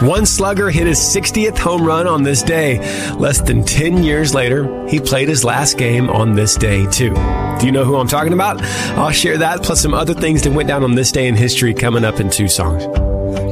One slugger hit his 60th home run on this day. Less than 10 years later, he played his last game on this day, too. Do you know who I'm talking about? I'll share that, plus some other things that went down on this day in history coming up in 2 songs.